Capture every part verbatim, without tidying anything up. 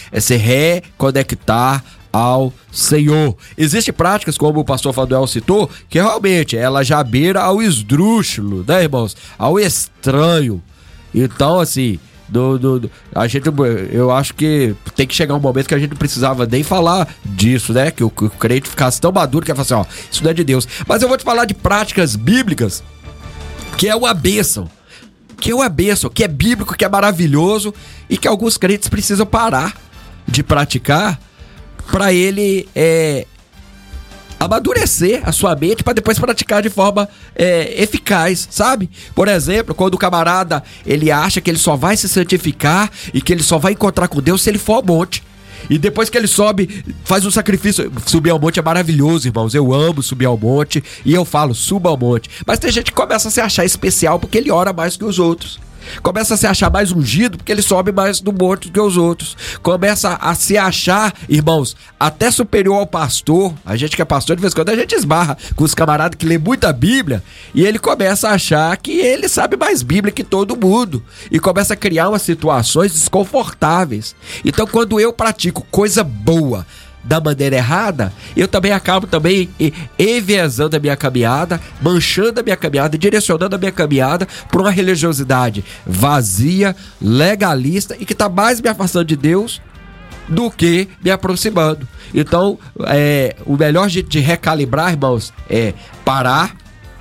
é se reconectar ao Senhor. Existem práticas, como o pastor Faduel citou, que realmente ela já beira ao esdrúxulo, né, irmãos? Ao estranho. Então, assim, do, do, do, a gente, eu acho que tem que chegar um momento que a gente não precisava nem falar disso, né? Que o, que o crente ficasse tão maduro que ia falar assim, ó, isso não é de Deus. Mas eu vou te falar de práticas bíblicas, que é uma bênção. Que é uma bênção, que é bíblico, que é maravilhoso e que alguns crentes precisam parar de praticar para ele é, amadurecer a sua mente para depois praticar de forma é, eficaz, sabe? Por exemplo, quando o camarada ele acha que ele só vai se santificar e que ele só vai encontrar com Deus se ele for ao monte. E depois que ele sobe, faz um sacrifício. Subir ao monte é maravilhoso, irmãos. Eu amo subir ao monte e eu falo, suba ao monte. Mas tem gente que começa a se achar especial porque ele ora mais que os outros. Começa a se achar mais ungido porque ele sobe mais no monte do que os outros. Começa a se achar, irmãos, até superior ao pastor. A gente que é pastor, de vez em quando a gente esbarra com os camaradas que lê muita Bíblia e ele começa a achar que ele sabe mais Bíblia que todo mundo e começa a criar umas situações desconfortáveis. Então, quando eu pratico coisa boa da maneira errada, eu também acabo também enviesando a minha caminhada, manchando a minha caminhada, direcionando a minha caminhada para uma religiosidade vazia, legalista e que está mais me afastando de Deus do que me aproximando. Então, é, o melhor jeito de recalibrar, irmãos, é parar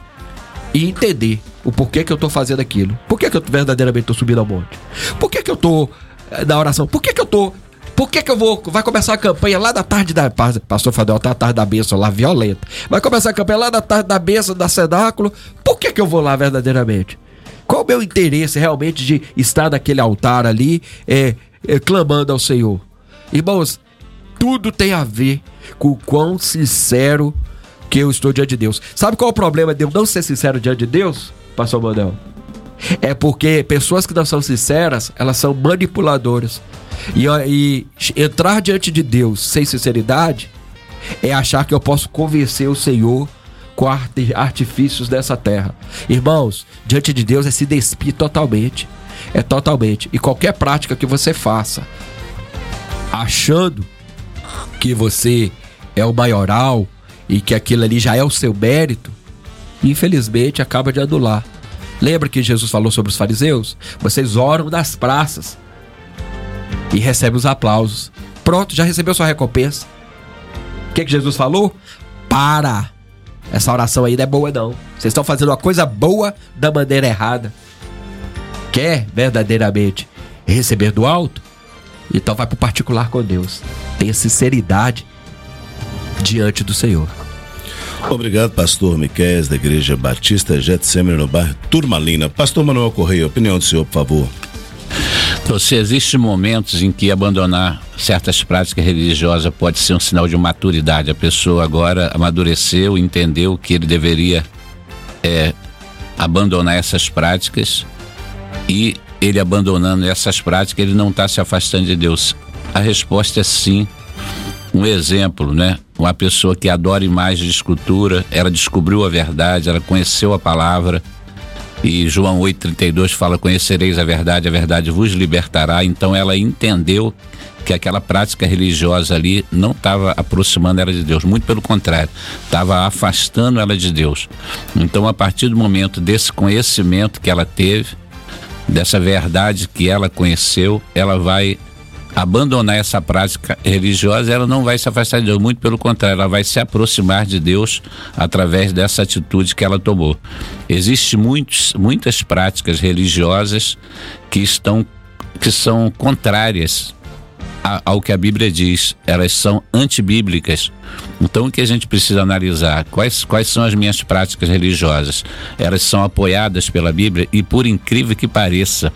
e entender o porquê que eu estou fazendo aquilo. Por que que eu verdadeiramente estou subindo ao monte? Por que que eu estou na oração? Por que que eu estou Por que que eu vou... Vai começar a campanha lá da tarde da... Pastor Faduel, tá a tarde da bênção lá, violenta. Vai começar a campanha lá da tarde da bênção, da cenáculo. Por que que eu vou lá verdadeiramente? Qual o meu interesse realmente de estar naquele altar ali, é, é, clamando ao Senhor? Irmãos, tudo tem a ver com o quão sincero que eu estou diante de Deus. Sabe qual é o problema de eu não ser sincero diante de Deus, pastor Manuel? É porque pessoas que não são sinceras, elas são manipuladoras. E, e entrar diante de Deus sem sinceridade é achar que eu posso convencer o Senhor com artifícios dessa terra. Irmãos, diante de Deus é se despir totalmente. É totalmente. E qualquer prática que você faça achando que você é o maioral e que aquilo ali já é o seu mérito, infelizmente acaba de anular. Lembra que Jesus falou sobre os fariseus? Vocês oram nas praças e recebem os aplausos. Pronto, já recebeu sua recompensa. O que que Jesus falou? Para! Essa oração aí não é boa não. Vocês estão fazendo uma coisa boa da maneira errada. Quer verdadeiramente receber do alto? Então vai pro particular com Deus. Tenha sinceridade diante do Senhor. Obrigado, pastor Miqueias, da Igreja Batista Getsemane, no bairro Turmalina. Pastor Manuel Correia, opinião do senhor, por favor. Então, se existem momentos em que abandonar certas práticas religiosas pode ser um sinal de maturidade. A pessoa agora amadureceu, entendeu que ele deveria é, abandonar essas práticas, e ele abandonando essas práticas, ele não está se afastando de Deus. A resposta é sim. Um exemplo, né? Uma pessoa que adora imagens de escultura, ela descobriu a verdade, ela conheceu a palavra, e João oito, trinta e dois fala: conhecereis a verdade, a verdade vos libertará. Então ela entendeu que aquela prática religiosa ali não estava aproximando ela de Deus, muito pelo contrário, estava afastando ela de Deus. Então, a partir do momento desse conhecimento que ela teve, dessa verdade que ela conheceu, ela vai abandonar essa prática religiosa. Ela não vai se afastar de Deus, muito pelo contrário, ela vai se aproximar de Deus através dessa atitude que ela tomou. Existem muitos, muitas práticas religiosas que estão, que são contrárias a, ao que a Bíblia diz, elas são antibíblicas. Então, o que a gente precisa analisar? Quais, quais são as minhas práticas religiosas? Elas são apoiadas pela Bíblia? E por incrível que pareça,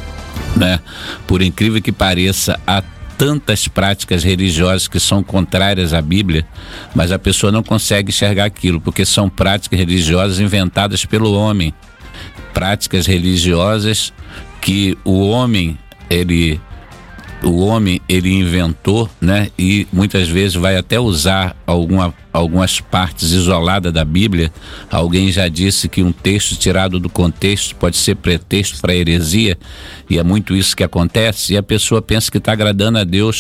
né? Por incrível que pareça, há tantas práticas religiosas que são contrárias à Bíblia, mas a pessoa não consegue enxergar aquilo, porque são práticas religiosas inventadas pelo homem, práticas religiosas que o homem, ele o homem ele inventou, né? E muitas vezes vai até usar alguma, algumas partes isoladas da Bíblia. Alguém já disse que um texto tirado do contexto pode ser pretexto para heresia, e é muito isso que acontece, e a pessoa pensa que está agradando a Deus